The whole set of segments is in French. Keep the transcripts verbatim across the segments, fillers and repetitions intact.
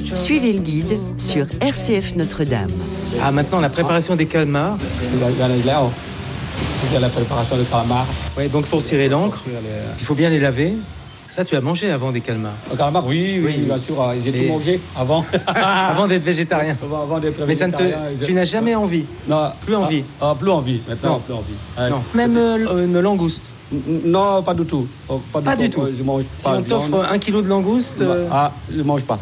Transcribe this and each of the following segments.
Suivez le guide sur R C F Notre-Dame. Ah, maintenant la préparation des calmars. C'est la préparation des calmars. Ouais, donc il faut retirer l'encre, il faut bien les laver. Ça, tu as mangé avant des calmars? Le calmar, oui, oui, oui, bien sûr. J'ai Et... tout mangé avant. Avant d'être végétarien. Avant d'être Mais ça ne te... tu n'as jamais envie? Non. Plus envie? Ah, ah, plus envie, maintenant, non. plus envie. Ouais. Non. Même euh, une langouste? Non, pas du tout. Pas du pas tout. Du tout. Je mange si pas on t'offre un kilo de langouste... Euh... Ah, je ne mange pas.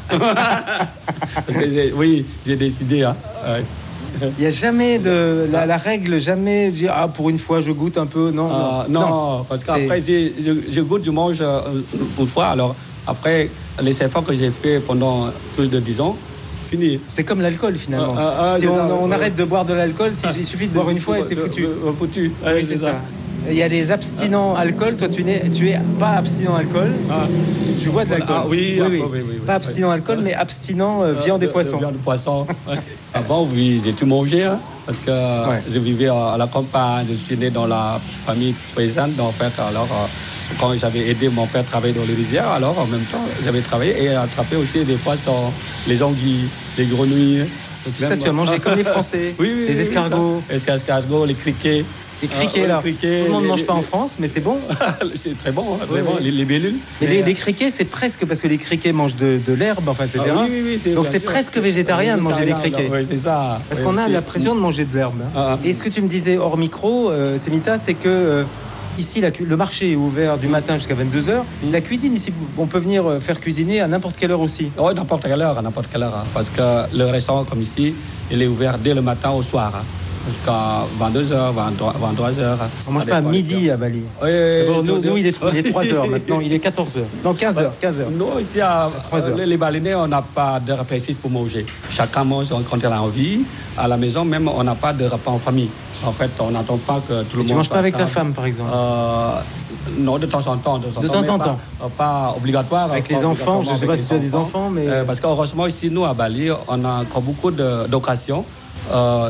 Parce que j'ai... Oui, j'ai décidé. Hein. Ouais. Il n'y a jamais de... La, la règle, jamais dire, ah, pour une fois, je goûte un peu. Non, euh, non. non, parce qu'après, je, je goûte, je mange euh, une fois. Alors, après, les efforts que j'ai fait pendant plus de dix ans, fini. C'est comme l'alcool, finalement. Euh, euh, si on, ça, on euh, arrête de boire de l'alcool, si, il suffit de boire une fois et c'est foutu. Euh, foutu. Oui, c'est, c'est ça. ça. Il y a des abstinents alcool. Toi, tu n'es, tu es pas abstinent alcool. Ah. Tu bois de l'alcool. Ah, oui, oui, ah, oui. oui, oui, oui. Pas abstinent alcool, mais abstinent euh, viande euh, et poisson. Viande et poisson. Avant, oui, j'ai tout mangé. Hein, parce que ouais. je vivais à la campagne. Je suis né dans la famille paysanne. En fait, alors, quand j'avais aidé mon père à travailler dans les rizières, alors en même temps, j'avais travaillé et attrapé aussi des poissons, les anguilles, les grenouilles. Tout ça, tu as mangé comme les Français. Oui, oui, les oui, escargots. Les escargots, les criquets. Les criquets, là. Tout le monde ne mange pas en France, mais c'est bon. C'est très bon, hein, oui, vraiment, oui. Les, les bellules. Mais, mais les, les criquets, c'est presque parce que les criquets mangent de, de l'herbe, enfin, et cetera. Ah, oui, oui, oui, c'est donc c'est sûr. presque végétarien de manger des criquets. Oui, c'est ça. Parce oui, qu'on a c'est... l'impression de manger de l'herbe. Hein. Ah, et ce que tu me disais hors micro, euh, Semita, c'est que euh, ici, la, le marché est ouvert du matin jusqu'à vingt-deux heures. Mm. La cuisine, ici, on peut venir faire cuisiner à n'importe quelle heure aussi. Oui, n'importe quelle heure, à n'importe quelle heure. Hein, parce que le restaurant, comme ici, il est ouvert dès le matin au soir. Hein. Jusqu'à vingt-deux heures, vingt-trois heures. On ne mange pas à midi à Bali. Oui, D'abord, nous, nous, il est, il est trois heures maintenant, il est quatorze heures. Non, quinze heures. quinze heures. Nous, ici, à euh, les Balinais, on n'a pas de repas précis pour manger. Chacun mange quand il a envie. À la maison, même, on n'a pas de repas en famille. En fait, on n'attend pas que tout le monde... Tu ne manges pas avec ta femme, par exemple euh, Non, de temps en temps. De temps, de temps en temps. Pas, pas obligatoire. Avec les enfants, je ne sais pas si tu as des enfants, mais... Euh, parce qu'heureusement, ici, nous, à Bali, on a encore beaucoup de, d'occasions. Euh,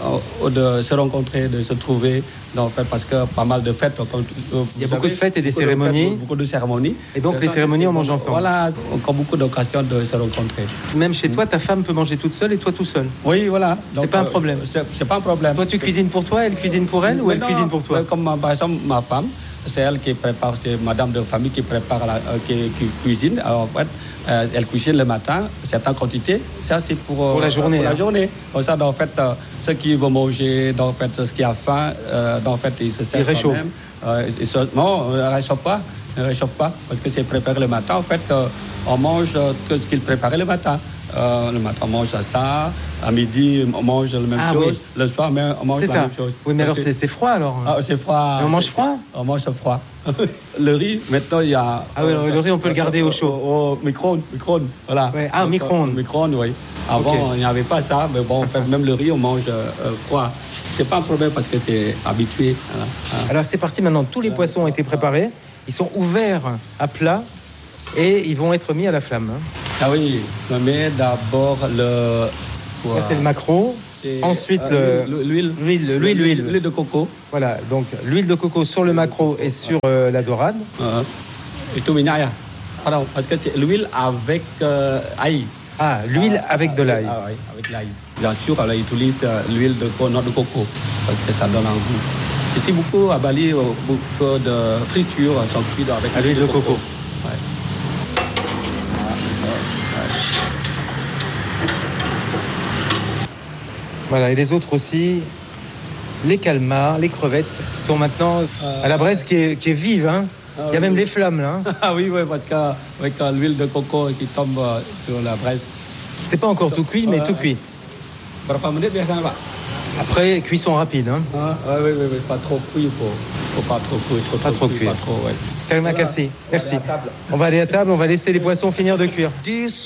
de se rencontrer, de se trouver, en fait, parce que pas mal de fêtes. Comme, euh, Il y a beaucoup savez, de fêtes et des cérémonies. De fêtes, beaucoup de cérémonies. Et donc, et les cérémonies, on mange ensemble. Voilà, encore beaucoup d'occasions de se rencontrer. Même chez toi, ta femme peut manger toute seule et toi tout seul. Oui, voilà. Donc, c'est pas un problème. C'est, c'est pas un problème. Toi, tu cuisines pour toi, elle cuisine pour elle, ou elle non, cuisine pour toi? Comme par exemple, ma femme, c'est elle qui prépare, c'est madame de famille qui prépare, la, euh, qui, qui cuisine. Alors, en fait, euh, elle cuisine le matin, certaines quantités. Ça, c'est pour, pour la journée. Pour hein. la journée. Comme ça, en fait, euh, ceux qui vont manger, en fait, ceux qui ont faim, euh, en fait, ils se servent. Ils réchauffent. Euh, ils se, non, on ne réchauffe pas. On ne réchauffe pas parce que c'est préparé le matin. En fait, euh, on mange euh, tout ce qu'ils préparaient le matin. Euh, le matin, on mange ça. À midi, on mange la même ah, chose. Oui. Le soir, même, on mange c'est la ça. même chose. Oui, mais alors c'est, c'est froid alors. Ah, c'est froid. Et on mange froid. On mange froid. Le riz, maintenant, il y a... Ah oui, euh, le riz, on peut le garder au chaud. Au, au micro-ondes, micro-ondes, voilà. Ouais. Ah, au micro-ondes. Micro-ondes, oui. Avant, okay. il n'y avait pas ça, mais bon, en fait, même le riz, on mange euh, froid. C'est pas un problème parce que c'est habitué. Voilà. Alors, c'est parti maintenant. Tous les poissons ont été préparés. Ils sont ouverts à plat et ils vont être mis à la flamme. Hein. Ah oui, on met d'abord le... Là, c'est le maquereau. C'est, Ensuite, euh, le, l'huile, l'huile, l'huile, l'huile, l'huile de coco. Voilà, donc l'huile de coco sur le maquereau et sur euh, la dorade. Uh-huh. Et tout minaya. Pardon, parce que c'est l'huile avec euh, ail. Ah, l'huile ah, avec de l'ail. Ah oui, avec l'ail. Bien sûr, on utilise euh, l'huile de coco, non de coco, parce que ça donne un goût. Ici, beaucoup à Bali, beaucoup de fritures sont cuites avec à l'huile de, de coco. coco. Ouais. Voilà, et les autres aussi, les calmars, les crevettes, sont maintenant euh, à la braise qui est, qui est vive. Hein. Ah, il y a oui, même oui. les flammes là. Hein. Ah oui, oui, parce qu'avec l'huile de coco qui tombe sur la braise. C'est pas encore tout cuit, mais euh, tout cuit. Après, cuisson rapide. Hein. Ah, oui, oui, oui, pas trop cuit, faut, faut pas trop cuire. Trop, pas trop, trop cuire. Pas trop, ouais. Kalma Kassi, merci. On va aller à table, on va laisser les poissons finir de cuire.